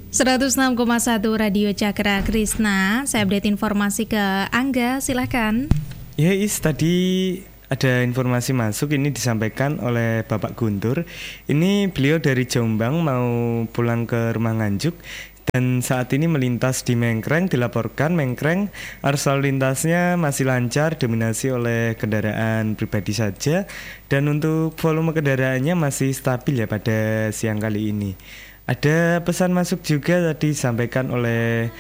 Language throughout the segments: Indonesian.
106,1 Radio Cakra Krisna. Saya update informasi ke Angga, silahkan. Ya tadi ada informasi masuk, ini disampaikan oleh Bapak Guntur. Ini beliau dari Jombang mau pulang ke rumah Nganjuk dan saat ini melintas di Mengkreng. Dilaporkan Mengkreng arus lalu lintasnya masih lancar, dominasi oleh kendaraan pribadi saja, dan untuk volume kendaraannya masih stabil ya pada siang kali ini. Ada pesan masuk juga tadi disampaikan oleh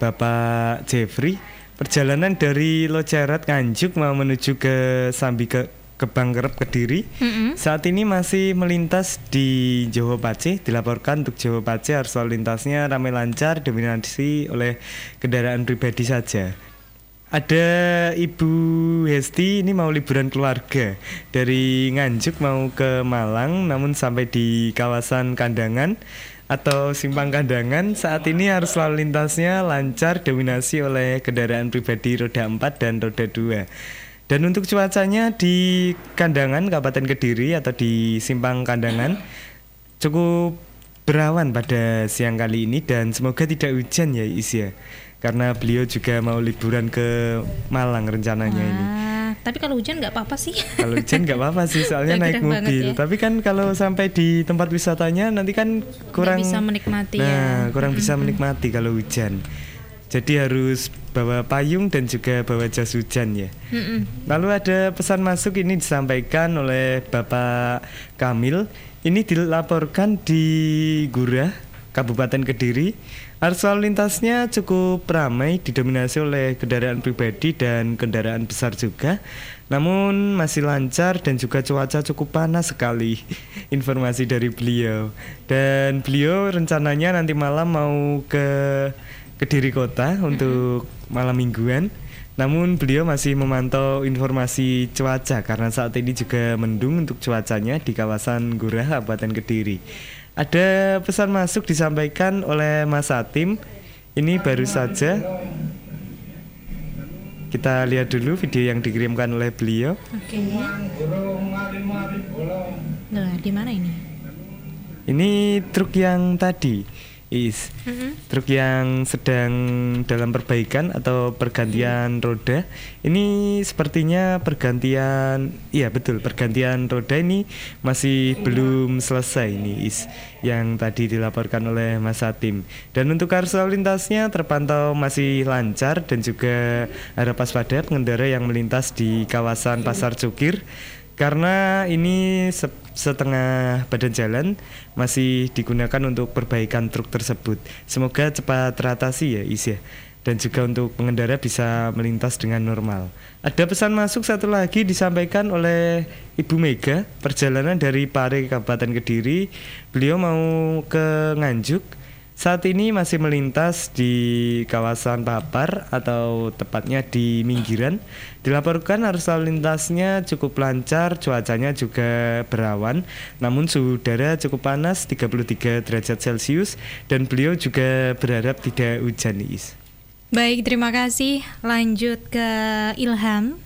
Bapak Jeffrey. Perjalanan dari Locerat Nganjuk mau menuju ke Sambi ke Bangkerep Kediri. Saat ini masih melintas di Jowo Pace. Dilaporkan untuk Jowo Pace arus lalu lintasnya ramai lancar, dominasi oleh kendaraan pribadi saja. Ada Ibu Hesti ini mau liburan keluarga dari Nganjuk mau ke Malang, namun sampai di kawasan Kandangan atau Simpang Kandangan. Saat ini arus lalu lintasnya lancar, dominasi oleh kendaraan pribadi roda 4 dan roda 2. Dan untuk cuacanya di Kandangan, Kabupaten Kediri atau di Simpang Kandangan cukup berawan pada siang kali ini dan semoga tidak hujan ya Isya. Karena beliau juga mau liburan ke Malang rencananya ini. Tapi kalau hujan nggak apa-apa sih. Kalau hujan nggak apa-apa sih, soalnya naik mobil. Ya. Tapi kan kalau sampai di tempat wisatanya nanti kan kurang bisa menikmati. Kurang bisa menikmati kalau hujan. Jadi harus bawa payung dan juga bawa jas hujan ya. Lalu ada pesan masuk ini disampaikan oleh Bapak Kamil. Ini dilaporkan di Gurah, Kabupaten Kediri. Arus lalu lintasnya cukup ramai, didominasi oleh kendaraan pribadi dan kendaraan besar juga. Namun masih lancar dan juga cuaca cukup panas sekali. Informasi dari beliau. Dan beliau rencananya nanti malam mau ke Kediri Kota untuk malam mingguan. Namun beliau masih memantau informasi cuaca karena saat ini juga mendung untuk cuacanya di kawasan Gurah, Kabupaten Kediri. Ada pesan masuk disampaikan oleh Mas Atim. Ini baru saja. Kita lihat dulu video yang dikirimkan oleh beliau. Oke. Nah, di mana ini? Ini truk yang tadi. Truk yang sedang dalam perbaikan atau pergantian roda. Ini sepertinya pergantian, iya betul, pergantian roda ini masih belum selesai ini yang tadi dilaporkan oleh Mas Atim. Dan untuk arus lalu lintasnya terpantau masih lancar dan juga harap waspada pengendara yang melintas di kawasan Pasar Cukir. Karena ini setengah badan jalan masih digunakan untuk perbaikan truk tersebut. Semoga cepat teratasi ya Isya. Dan juga untuk pengendara bisa melintas dengan normal. Ada pesan masuk satu lagi disampaikan oleh Ibu Mega. Perjalanan dari Pare Kabupaten Kediri. Beliau mau ke Nganjuk. Saat ini masih melintas di kawasan Papar atau tepatnya di Minggiran. Dilaporkan arus lalu lintasnya cukup lancar, cuacanya juga berawan. Namun suhu udara cukup panas 33 derajat Celcius dan beliau juga berharap tidak hujan nih. Baik, terima kasih. Lanjut ke Ilham.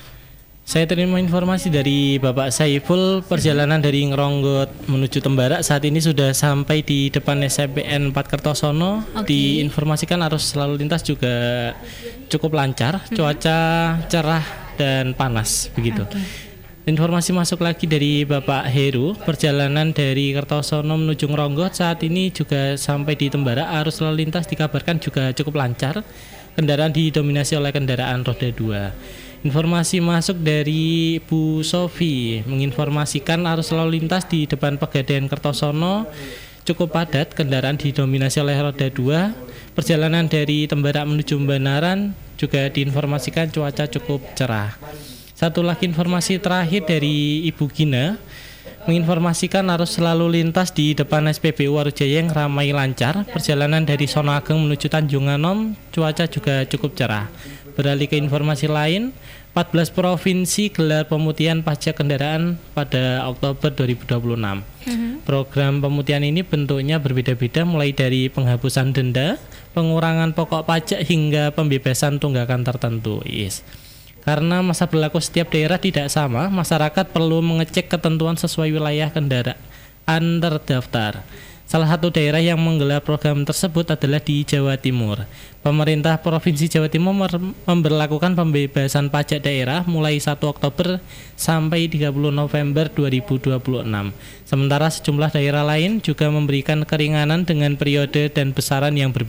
Saya terima informasi dari Bapak Saiful. Perjalanan dari Ngeronggot menuju Tembara saat ini sudah sampai di depan SMPN 4 Kertosono. Diinformasikan arus lalu lintas juga cukup lancar, cuaca cerah dan panas begitu. Informasi masuk lagi dari Bapak Heru. Perjalanan dari Kertosono menuju Ngeronggot saat ini juga sampai di Tembara. Arus lalu lintas dikabarkan juga cukup lancar. Kendaraan didominasi oleh kendaraan roda 2. Informasi masuk dari Bu Sofi menginformasikan arus lalu lintas di depan Pegadaian Kertosono cukup padat, kendaraan didominasi oleh roda 2. Perjalanan dari Tembara menuju Banaran juga diinformasikan cuaca cukup cerah. Satu lagi informasi terakhir dari Ibu Gina menginformasikan arus lalu lintas di depan SPBU Warujaya yang ramai lancar. Perjalanan dari Sono Ageng menuju Tanjung Anom cuaca juga cukup cerah. Beralih ke informasi lain, 14 provinsi gelar pemutihan pajak kendaraan pada Oktober 2026. Program pemutihan ini bentuknya berbeda-beda, mulai dari penghapusan denda, pengurangan pokok pajak hingga pembebasan tunggakan tertentu. Karena masa berlaku setiap daerah tidak sama, masyarakat perlu mengecek ketentuan sesuai wilayah kendaraan terdaftar. Salah satu daerah yang menggelar program tersebut adalah di Jawa Timur. Pemerintah Provinsi Jawa Timur memberlakukan pembebasan pajak daerah mulai 1 Oktober sampai 30 November 2026. Sementara sejumlah daerah lain juga memberikan keringanan dengan periode dan besaran yang berbeda.